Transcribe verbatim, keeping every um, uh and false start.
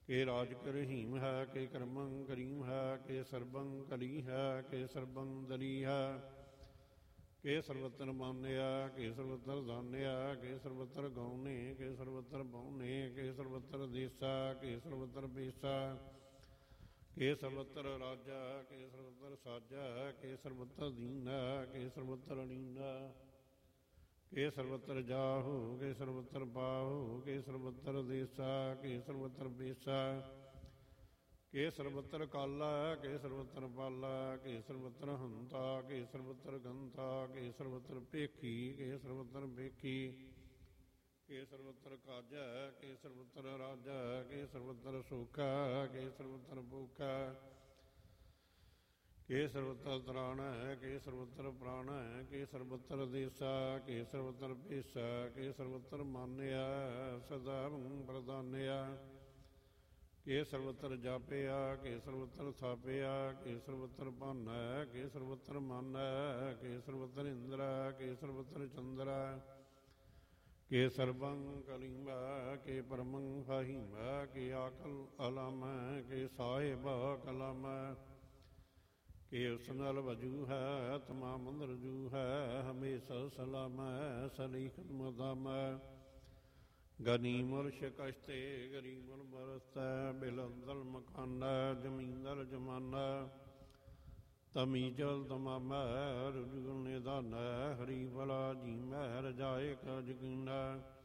ਕੇ ਰਾਜ ਕਰਹੀਮ ਹੈ, ਕੇ ਕਰਮੰ ਕਰੀਮ ਹੈ, ਕੇ ਸਰਬੰ ਕਲੀ ਹੈ, ਕੇ ਸਰਬੰ ਦਲੀ ਹੈ, ਕੇ ਸਰਵਤਰ ਮਾਨਿਆ, ਕੇ ਸਰਵਤਰ ਦਾਨਿਆ, ਕੇ ਸਰਵਤਰ ਗਾਉਨੇ, ਕੇ ਸਰਵਤਰ ਬਾਉਨੇ, ਕੇ ਸਰਵਤਰ ਦੇਸਾ, ਕੇ ਸਰਵਤਰ ਬੇਸਾ, ਕੇ ਸਰਵਤਰ ਰਾਜਾ, ਕੇ ਸਰਵਤਰ ਸਾਜਾ, ਕੇ ਸਰਵਤਰ ਦੀਨਾ, ਕੇ ਸਰਵਤਰ ਲੀਨਾ, ਕੇ ਸਰਵਤਰ ਜਾਹੂ, ਕੇ ਸਰਵਤਰ ਬਾਹੂ, ਕੇ ਸਰਵਤਰ ਦੇਸਾ, ਕੇ ਸਰਵਤਰ ਬੇਸਾ, ਕੇ ਸਰਵਤਰ ਕਾਲਾ, ਕੇ ਸਰਵਤਰ ਬਾਲਾ, ਕੇ ਸਰਵਤਰ ਹੰਤਾ, ਕੇ ਸਰਵਤਰ ਗੰਤਾ, ਕੇ ਸਰਵਤਰ ਭੇਖੀ, ਕੇ ਸਰਵਤਰ ਭੇਖੀ, ਕੇ ਸਰਵਤਰ ਕਾਜਾ, ਕੇ ਸਰਵਤਰ ਰਾਜਾ, ਕੇ ਸਰਵਤਰ ਸੋਖਾ, ਕੇ ਸਰਵਤਰ ਭੂਖਾ, ਕੇ ਸਰਵਤਰ ਤਰਾਣ ਹੈ, ਕੇ ਸਰਵਤਰ ਪ੍ਰਾਣ ਹੈ, ਕੇ ਸਰਵਤਰ ਦੇਸਾ, ਕੇ ਸਰਵਤਰ ਭੇਸਾ, ਕੇ ਸਰਵਤਰ ਮਾਨਿਆ, ਸਦਾ ਪ੍ਰਦਾਨਿਆ, ਕੇ ਸਰਵਤਰ ਜਾਪਿਆ, ਕੇ ਸਰਵਤਰ ਥਾਪਿਆ, ਕੇ ਸਰਵਤਰ ਭਾਨੈ, ਕੇ ਸਰਵਤਰ ਮਾਨੈ, ਕੇ ਸਰਵਤਰ ਇੰਦਰਾ, ਕੇ ਸਰਵਤਰ ਚੰਦਰਾ, ਕੇ ਸਰਬੰ ਕਲੀਮਾ, ਕੇ ਪਰਮੰ ਫਹੀਮਾ, ਕੇ ਆਕਲ ਅਲਾਮੈ, ਕੇ ਸਾਹਿਬ ਕਲਾਮੈ, ਕੇ ਉਸ ਨਾਲ ਵਜੂ ਹੈ, ਤਮਾਮ ਰਜੂ ਹੈ, ਹਮੇਸ਼ਾ ਸਲਾਮੈ, ਸਲੀਖਤ ਮਦਾਮੈ, ਗਨੀਮੁਲ ਸ਼ਿਕਸ਼ਤੇ, ਗਰੀਮੁਲ ਬਰਸਤੈ, ਬਿਲੰਦਲ ਮਕਾਨਾ, ਜ਼ਮੀਨਦਲ ਜਮਾਨਾ, ਤਮੀਜਲ ਤਮਾਮੈ, ਰਜੂਲ ਨਿਦਾਨੈ, ਹਰੀ ਭਲਾ ਜੀਮੈ, ਰਜਾਏ ਕਾ ਜਗੀਨਾ,